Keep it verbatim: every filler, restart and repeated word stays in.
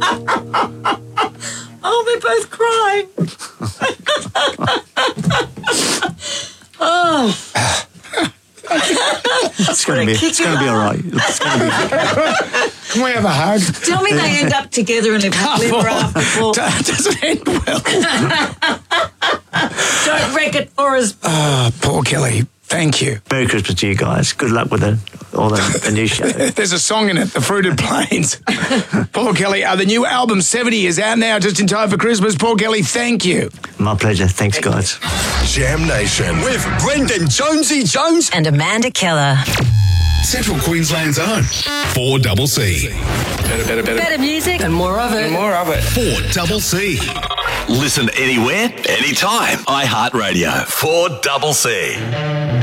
Oh, we're both crying. Oh. It's going to be. It's going to be all right. It's going to be. Can we have a hug? Tell me they end up together and live happily ever after. It doesn't end well. Don't wreck it for us. Oh, Paul Kelly, thank you. Merry Christmas to you guys. Good luck with the, all the, the new show. There's a song in it, The Fruited Plains. Paul Kelly, uh, the new album seventy is out now, just in time for Christmas. Paul Kelly, thank you. My pleasure. Thanks, guys. Jam Nation with Brendan Jonesy Jones and Amanda Keller. Central Queensland's own four double C. Better, better, better. Better music and more of it. And more of it. four double C. Listen anywhere, anytime. iHeartRadio. four double C.